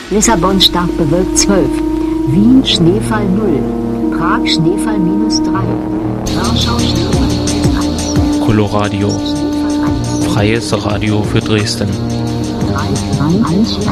Lissabon stark bewölkt 12, Wien Schneefall 0, Prag Schneefall -3, Warschau Schneefall -1, Coloradio, freies Radio für Dresden.